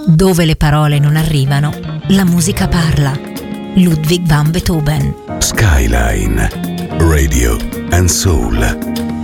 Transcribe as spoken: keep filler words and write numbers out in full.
Dove le parole non arrivano, la musica parla. Ludwig van Beethoven. Skyline, Radio and Soul.